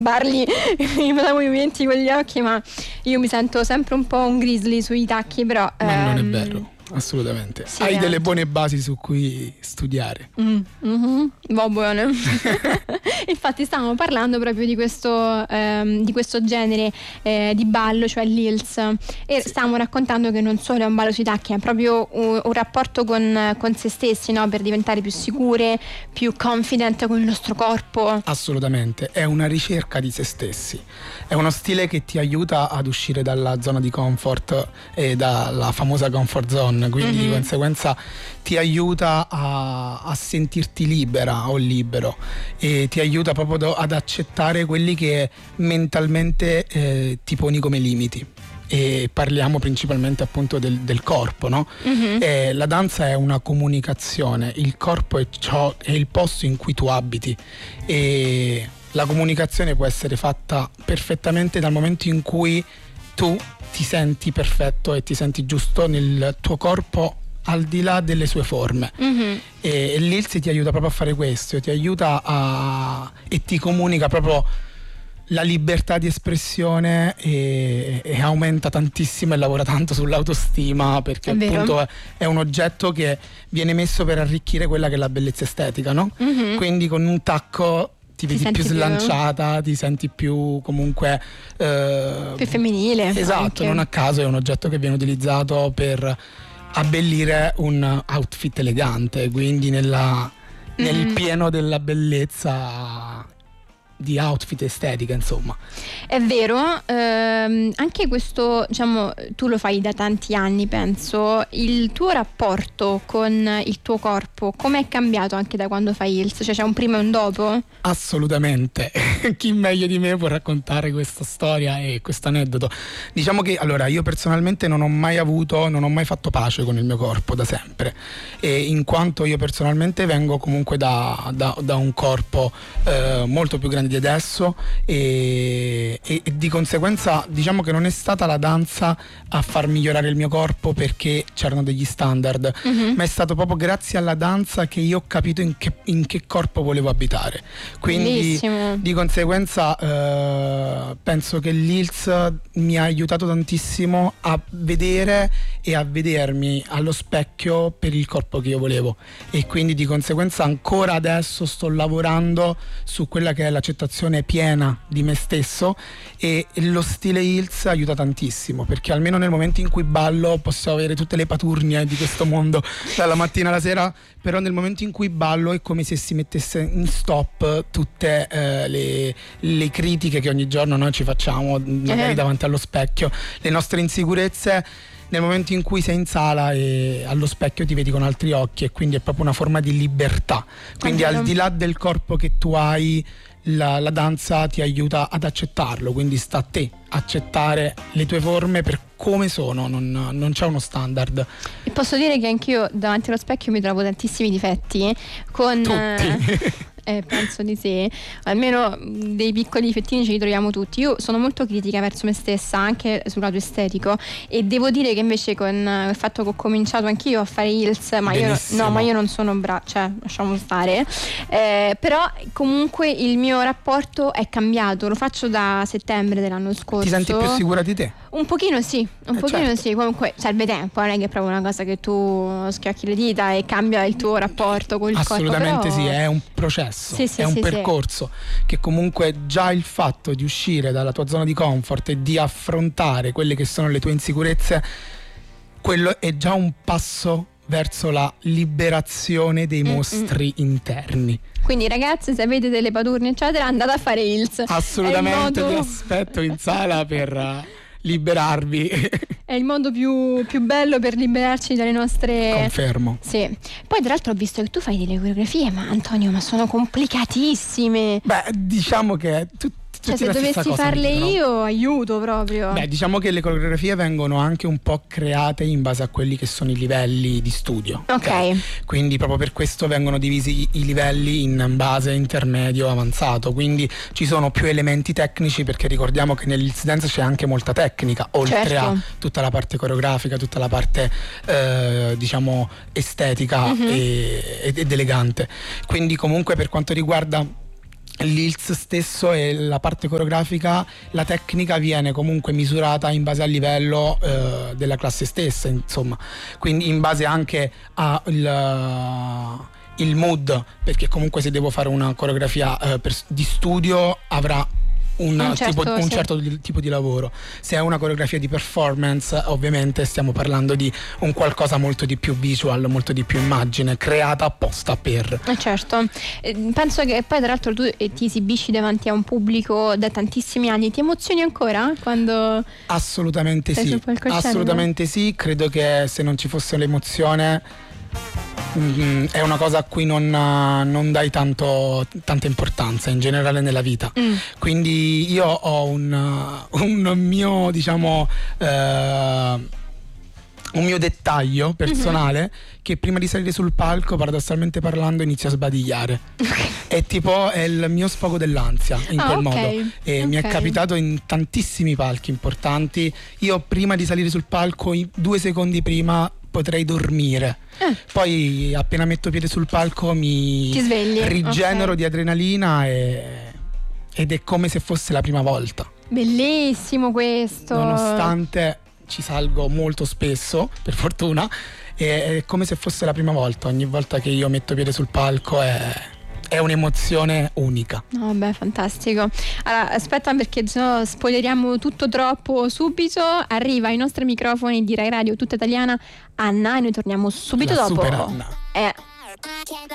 Barli i movimenti con gli occhi, ma io mi sento sempre un po' un grizzly sui tacchi, però ma non è vero, assolutamente. sì, hai delle buone basi su cui studiare. Va bene. Infatti stavamo parlando proprio di questo genere di ballo, cioè l'Heels, e stavamo raccontando che non solo è un ballo sui tacchi, è proprio un rapporto con se stessi, no? Per diventare più sicure, più confident con il nostro corpo. Assolutamente, è una ricerca di se stessi, è uno stile che ti aiuta ad uscire dalla zona di comfort e dalla famosa comfort zone, quindi di conseguenza ti aiuta a sentirti libera o libero, e ti aiuta proprio ad accettare quelli che mentalmente ti poni come limiti. E parliamo principalmente appunto del corpo, no? La danza è una comunicazione, il corpo è il posto in cui tu abiti, e la comunicazione può essere fatta perfettamente dal momento in cui tu ti senti perfetto e ti senti giusto nel tuo corpo, al di là delle sue forme. E l'Heels ti aiuta proprio a fare questo, ti aiuta e ti comunica proprio la libertà di espressione, e aumenta tantissimo e lavora tanto sull'autostima, perché appunto è un oggetto che viene messo per arricchire quella che è la bellezza estetica, no? Quindi con un tacco ti vedi più slanciata, ti senti più comunque più femminile. Esatto, anche. non a caso è un oggetto che viene utilizzato per abbellire un outfit elegante, quindi nel pieno della bellezza di outfit estetica, insomma. È vero, anche questo, diciamo, tu lo fai da tanti anni, penso. Il tuo rapporto con il tuo corpo com'è cambiato anche da quando fai Heels? Cioè c'è un prima e un dopo? Assolutamente. Chi meglio di me può raccontare questa storia e questo aneddoto? Diciamo che allora io personalmente non ho mai fatto pace con il mio corpo da sempre, e in quanto io personalmente vengo comunque da un corpo molto più grande di adesso, e di conseguenza diciamo che non è stata la danza a far migliorare il mio corpo perché c'erano degli standard, ma è stato proprio grazie alla danza che io ho capito in che corpo volevo abitare. Quindi Bellissimo. di conseguenza penso che l'Heels mi ha aiutato tantissimo a vedere e a vedermi allo specchio per il corpo che io volevo, e quindi di conseguenza ancora adesso sto lavorando su quella che è l'accettazione piena di me stesso, e lo stile Heels aiuta tantissimo, perché almeno nel momento in cui ballo posso avere tutte le paturnie di questo mondo dalla mattina alla sera, però nel momento in cui ballo è come se si mettesse in stop tutte le critiche che ogni giorno noi ci facciamo magari davanti allo specchio, le nostre insicurezze. Nel momento in cui sei in sala e allo specchio ti vedi con altri occhi, e quindi è proprio una forma di libertà. Quindi al di là del corpo che tu hai, la danza ti aiuta ad accettarlo, quindi sta a te accettare le tue forme per come sono, non c'è uno standard. E posso dire che anch'io davanti allo specchio mi trovo tantissimi difetti con Tutti. Penso di sì, almeno dei piccoli difettini ce li troviamo tutti. Io sono molto critica verso me stessa anche sul lato estetico, e devo dire che invece con il fatto che ho cominciato anch'io a fare Heels, ma io non sono brava, cioè lasciamo stare, però comunque il mio rapporto è cambiato, lo faccio da settembre dell'anno scorso. Ti senti più sicura di te? Un pochino sì, sì, comunque serve tempo, non è che è proprio una cosa che tu schiocchi le dita e cambia il tuo rapporto con il corpo. Assolutamente però... sì, è un processo, è un percorso che comunque già il fatto di uscire dalla tua zona di comfort e di affrontare quelle che sono le tue insicurezze, quello è già un passo verso la liberazione dei mostri interni. Quindi ragazze, se avete delle paturne eccetera, andate a fare Heels. Assolutamente, vi aspetto in sala per liberarvi. È il modo più bello per liberarci dalle nostre... Confermo. Sì. Poi tra l'altro ho visto che tu fai delle coreografie, ma Antonio, ma sono complicatissime. Beh, diciamo che cioè se dovessi farle io aiuto proprio. Beh, diciamo che le coreografie vengono anche un po' create in base a quelli che sono i livelli di studio. Ok. Quindi proprio per questo vengono divisi i livelli in base, intermedio, avanzato. Quindi ci sono più elementi tecnici, perché ricordiamo che nell'Heels Dance c'è anche molta tecnica, oltre a tutta la parte coreografica, tutta la parte diciamo estetica ed elegante. Quindi comunque per quanto riguarda l'Hills stesso e la parte coreografica, la tecnica viene comunque misurata in base al livello della classe stessa, insomma, quindi in base anche il mood, perché comunque se devo fare una coreografia di studio avrà un certo tipo di lavoro. Se è una coreografia di performance, ovviamente stiamo parlando di un qualcosa molto di più visual, molto di più immagine, creata apposta per. Certo, penso che poi tra l'altro tu ti esibisci davanti a un pubblico da tantissimi anni. Ti emozioni ancora quando Assolutamente sei sì, sul palcoscenico? assolutamente sì. Credo che se non ci fosse l'emozione è una cosa a cui non dai tanta importanza in generale nella vita. Quindi io ho un mio, diciamo, un mio dettaglio personale, che prima di salire sul palco, paradossalmente parlando, inizio a sbadigliare. È tipo è il mio sfogo dell'ansia in quel modo, e mi è capitato in tantissimi palchi importanti. Io prima di salire sul palco, 2 secondi prima, potrei dormire. Poi appena metto piede sul palco mi rigenero di adrenalina ed è come se fosse la prima volta. Bellissimo questo. Nonostante ci salgo molto spesso, per fortuna, è come se fosse la prima volta. Ogni volta che io metto piede sul palco è un'emozione unica. No, beh, fantastico. Allora, aspetta, perché sennò spoileriamo tutto troppo subito. Arriva ai nostri microfoni di Rai Radio Tutta Italiana Anna, e noi torniamo subito La dopo. super Anna.